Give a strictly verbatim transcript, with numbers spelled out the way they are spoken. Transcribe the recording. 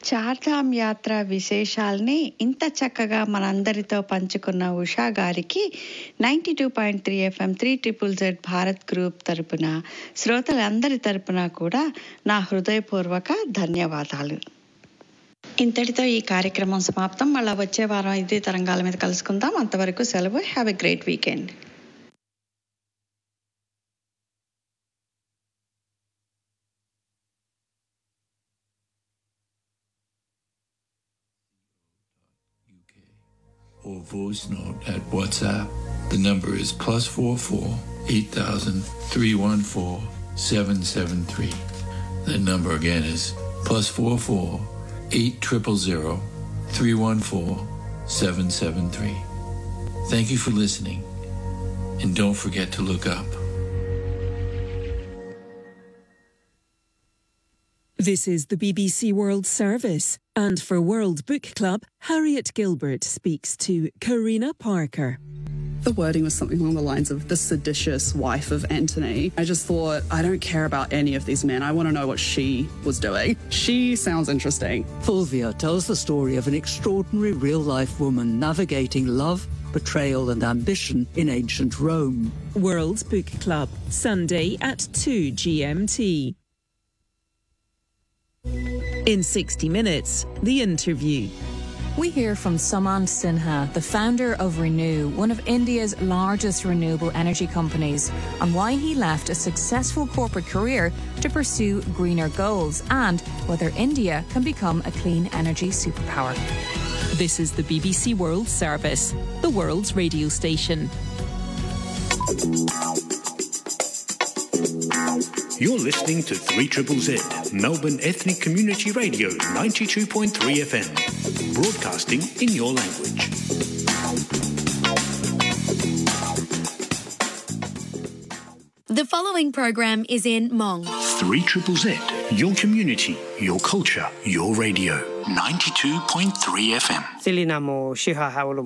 చార్ధామ్ యాత్ర విశేషాల్ని ఇంత చక్కగా మనందరితో పంచుకున్న ఉషా గారికి ninety two point three FM three triple Z Bharat group తరపున శ్రోతలందరి తరపున కూడా నా హృదయపూర్వక ధన్యవాదాలు. ఇంతటితో ఈ కార్యక్రమం సమాప్తం. మళ్ళా వచ్చే వారం ఇదే తరంగాల మీద కలుసుకుందాం. అంతవరకు సెలవు. Have a great weekend. Or voice note at WhatsApp. The number is plus four four eight thousand three one four seven seven three. That number again is plus four four eight triple zero three one four seven seven three. Thank you for listening, and don't forget to look up. This is the B B C World Service, and for World Book Club, Harriet Gilbert speaks to Karina Parker. The wording was something along the lines of the seditious wife of Antony. I just thought, I don't care about any of these men. I want to know what she was doing. She sounds interesting. Fulvia tells the story of an extraordinary real-life woman navigating love, betrayal and ambition in ancient Rome. World Book Club, Sunday at two G M T. In sixty minutes, the interview. We hear from Sumant Sinha, the founder of Renew, one of India's largest renewable energy companies, on why he left a successful corporate career to pursue greener goals and whether India can become a clean energy superpower. This is the B B C World Service, the world's radio station. You're listening to three triple Z, Melbourne Ethnic Community Radio, ninety-two point three F M, broadcasting in your language. The following program is in Hmong. three triple Z, your community, your culture, your radio, ninety-two point three F M. Silinamo Shiha Hawlum.